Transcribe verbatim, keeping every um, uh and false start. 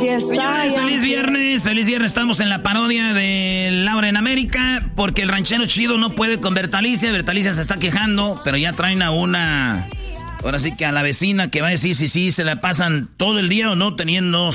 fiesta. Señores, feliz viernes, feliz viernes. Estamos en la parodia de Laura en América porque el ranchero chido no puede con Bertalicia. Bertalicia se está quejando, pero ya traen a una... Ahora sí que a la vecina que va a decir si sí se la pasan todo el día o no teniendo